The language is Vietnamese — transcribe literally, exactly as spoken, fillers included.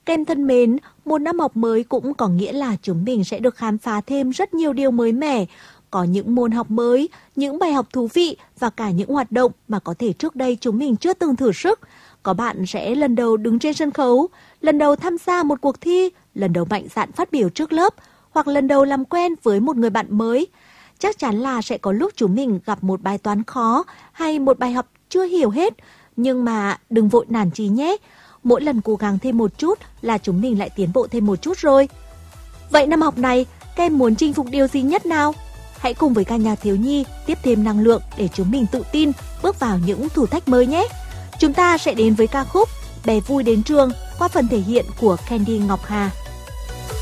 Các em thân mến, một năm học mới cũng có nghĩa là chúng mình sẽ được khám phá thêm rất nhiều điều mới mẻ. Có những môn học mới, những bài học thú vị và cả những hoạt động mà có thể trước đây chúng mình chưa từng thử sức. Có bạn sẽ lần đầu đứng trên sân khấu, lần đầu tham gia một cuộc thi, lần đầu mạnh dạn phát biểu trước lớp, hoặc lần đầu làm quen với một người bạn mới. Chắc chắn là sẽ có lúc chúng mình gặp một bài toán khó hay một bài học chưa hiểu hết. Nhưng mà đừng vội nản chí nhé. Mỗi lần cố gắng thêm một chút là chúng mình lại tiến bộ thêm một chút rồi. Vậy năm học này, các em muốn chinh phục điều gì nhất nào? Hãy cùng với ca nhạc thiếu nhi tiếp thêm năng lượng để chúng mình tự tin bước vào những thử thách mới nhé. Chúng ta sẽ đến với ca khúc Bé vui đến trường qua phần thể hiện của Candy Ngọc Hà.